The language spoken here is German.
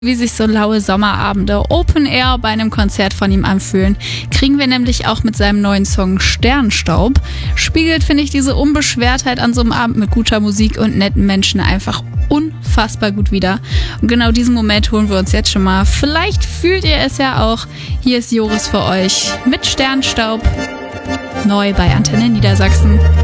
Wie sich so laue Sommerabende Open Air bei einem Konzert von ihm anfühlen, kriegen wir nämlich auch mit seinem neuen Song Sternstaub. Spiegelt, finde ich, diese Unbeschwertheit an so einem Abend mit guter Musik und netten Menschen einfach unfassbar gut wider. Und genau diesen Moment holen wir uns jetzt schon mal. Vielleicht fühlt ihr es ja auch. Hier ist Joris für euch mit Sternstaub. Neu bei Antenne Niedersachsen.